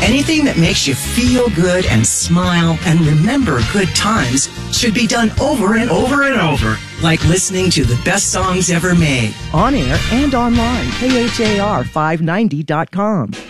Anything that makes you feel good and smile and remember good times should be done over and over and over, like listening to the best songs ever made. On air and online, KHAR590.com.